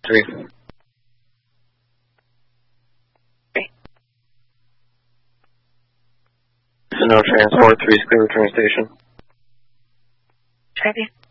3. So no transport, 3 is clear return station. Copy.